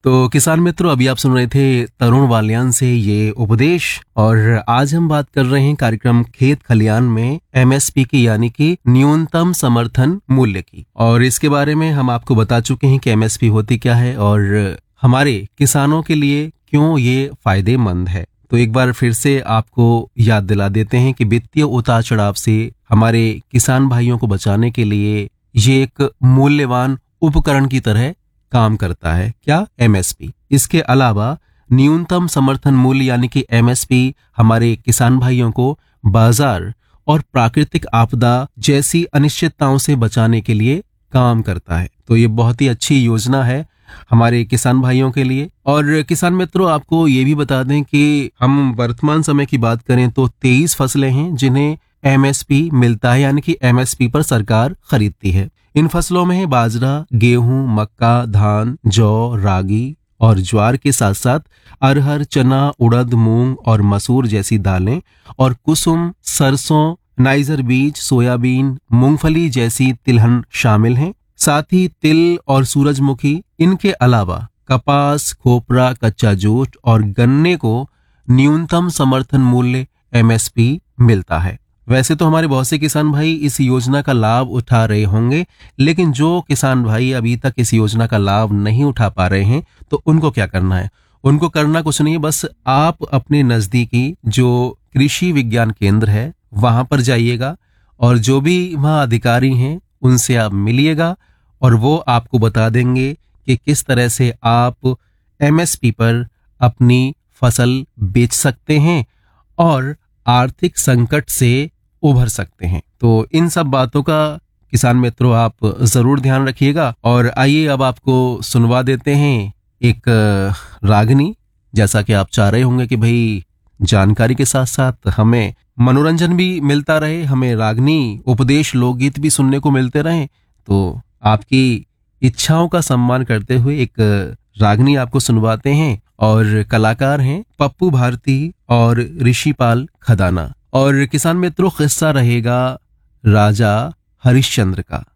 तो किसान मित्रों, अभी आप सुन रहे थे तरुण वालियान से ये उपदेश, और आज हम बात कर रहे हैं कार्यक्रम खेत खलियान में एमएसपी की, यानी कि न्यूनतम समर्थन मूल्य की। और इसके बारे में हम आपको बता चुके हैं कि एमएसपी होती क्या है और हमारे किसानों के लिए क्यों ये फायदेमंद है। तो एक बार फिर से आपको याद दिला देते हैं कि वित्तीय उतार चढ़ाव से हमारे किसान भाइयों को बचाने के लिए ये एक मूल्यवान उपकरण की तरह काम करता है। क्या? एमएसपी। इसके अलावा न्यूनतम समर्थन मूल्य यानी कि एमएसपी हमारे किसान भाइयों को बाजार और प्राकृतिक आपदा जैसी अनिश्चितताओं से बचाने के लिए काम करता है। तो ये बहुत ही अच्छी योजना है हमारे किसान भाइयों के लिए। और किसान मित्रों, आपको ये भी बता दें कि हम वर्तमान समय की बात करें तो 23 फसलें हैं जिन्हें एमएसपी मिलता है, यानी कि एमएसपी पर सरकार खरीदती है। इन फसलों में है बाजरा, गेहूं, मक्का, धान, जौ, रागी और ज्वार के साथ साथ अरहर, चना, उड़द, मूंग और मसूर जैसी दालें और कुसुम, सरसों, नाइजर बीज, सोयाबीन, मूंगफली जैसी तिलहन शामिल हैं। साथ ही तिल और सूरजमुखी, इनके अलावा कपास, खोपरा, कच्चा जूट और गन्ने को न्यूनतम समर्थन मूल्य एमएसपी मिलता है। वैसे तो हमारे बहुत से किसान भाई इस योजना का लाभ उठा रहे होंगे, लेकिन जो किसान भाई अभी तक इस योजना का लाभ नहीं उठा पा रहे हैं तो उनको क्या करना है? उनको करना कुछ नहीं, बस आप अपने नजदीकी जो कृषि विज्ञान केंद्र है वहां पर जाइएगा और जो भी वहां अधिकारी हैं उनसे आप मिलिएगा और वो आपको बता देंगे कि किस तरह से आप एमएसपी पर अपनी फसल बेच सकते हैं और आर्थिक संकट से उभर सकते हैं। तो इन सब बातों का किसान मित्रों आप जरूर ध्यान रखिएगा। और आइए अब आपको सुनवा देते हैं एक रागनी। जैसा कि आप चाह रहे होंगे कि भाई जानकारी के साथ साथ हमें मनोरंजन भी मिलता रहे, हमें रागनी, उपदेश, लोकगीत भी सुनने को मिलते रहे, तो आपकी इच्छाओं का सम्मान करते हुए एक रागनी आपको सुनवाते हैं। और कलाकार हैं पप्पू भारती और ऋषिपाल खदाना। और किसान मित्रों, किस्सा रहेगा राजा हरिश्चंद्र का।